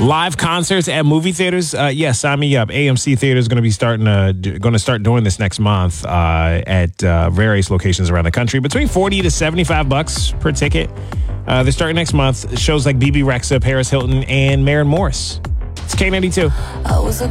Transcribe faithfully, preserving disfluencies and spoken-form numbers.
Live concerts at movie theaters. Uh, yeah, sign me up. A M C Theater is going to be starting to going to start doing this next month uh, at uh, various locations around the country. Between forty to seventy-five bucks per ticket. Uh, they're starting next month. Shows like B B Rexa, Paris Hilton, and Maren Morris. It's K ninety-two. I was a